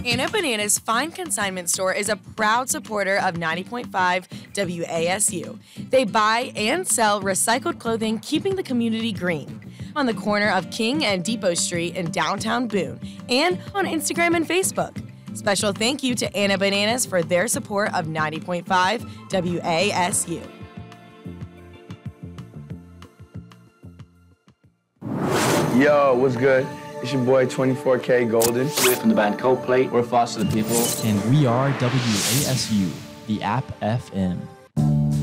Anna Bananas Fine Consignment Store is a proud supporter of 90.5 WASU. They buy and sell recycled clothing, keeping the community green. On the corner of King and Depot Street in downtown Boone, and on Instagram and Facebook. Special thank you to Anna Bananas for their support of 90.5 WASU. Yo, what's good? It's your boy 24K Golden. We're from the band Coldplay. We're Foster the People. And we are WASU, the App FM.